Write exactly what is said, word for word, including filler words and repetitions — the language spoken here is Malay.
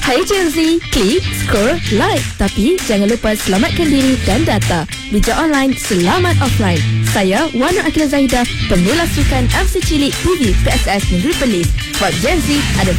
Hai Gen Z, klik, scroll, like. Tapi jangan lupa selamatkan diri dan data. Bijak online, selamat offline. Saya Wan Nur Aqilah Zahidah, pengulas sukan F C Cilik T V P S S Negeri Perlis. Buat Gen Z ada